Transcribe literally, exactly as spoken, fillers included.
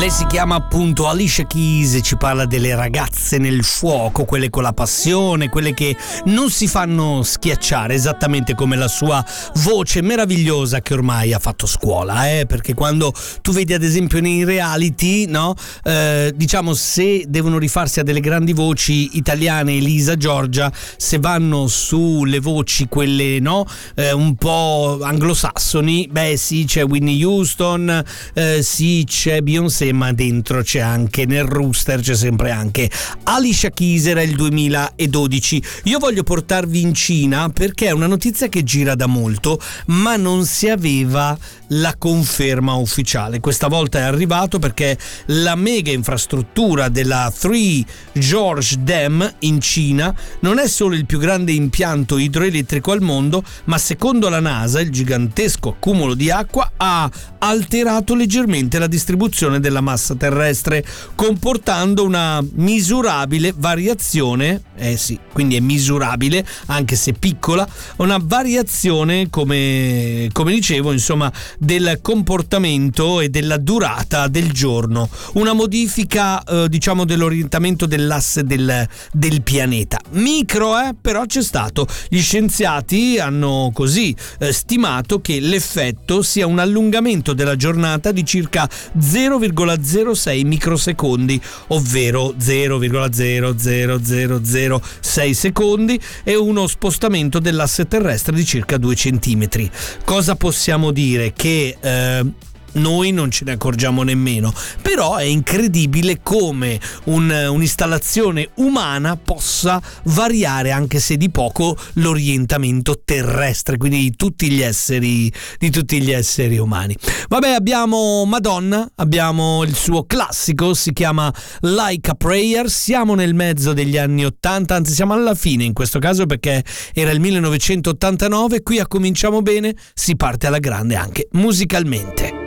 Lei si chiama appunto Alicia Keys e ci parla delle ragazze nel fuoco, quelle con la passione, quelle che non si fanno schiacciare, esattamente come la sua voce meravigliosa che ormai ha fatto scuola, eh? Perché quando tu vedi ad esempio nei reality, no? Eh, diciamo, se devono rifarsi a delle grandi voci italiane, Elisa, Giorgia, se vanno sulle voci quelle, no? Eh, un po' anglosassoni, beh sì, c'è Whitney Houston, eh, sì, c'è Beyoncé, ma dentro c'è anche, nel rooster c'è sempre anche Alicia Keys. Era il duemiladodici. Io voglio portarvi in Cina perché è una notizia che gira da molto, ma non si aveva la conferma ufficiale. Questa volta è arrivato perché la mega infrastruttura della Three Gorges Dam in Cina non è solo il più grande impianto idroelettrico al mondo, ma secondo la NASA il gigantesco accumulo di acqua ha alterato leggermente la distribuzione della massa terrestre, comportando una misurabile variazione, eh sì, quindi è misurabile anche se piccola, una variazione, come, come dicevo, insomma, del comportamento e della durata del giorno, una modifica eh, diciamo dell'orientamento dell'asse del, del pianeta. Micro, eh, però c'è stato. Gli scienziati hanno così eh, stimato che l'effetto sia un allungamento della giornata di circa zero virgola zero sei microsecondi, ovvero zero virgola zero zero zero zero sei secondi, e uno spostamento dell'asse terrestre di circa due centimetri. Cosa possiamo dire? Che eh, noi non ce ne accorgiamo nemmeno, però è incredibile come un, un'installazione umana possa variare anche se di poco l'orientamento terrestre, quindi di tutti gli esseri di tutti gli esseri umani. Vabbè, abbiamo Madonna, abbiamo il suo classico, si chiama Like a Prayer. Siamo nel mezzo degli anni ottanta, anzi siamo alla fine in questo caso perché era il millenovecentottantanove. Qui a Cominciamo Bene si parte alla grande anche musicalmente.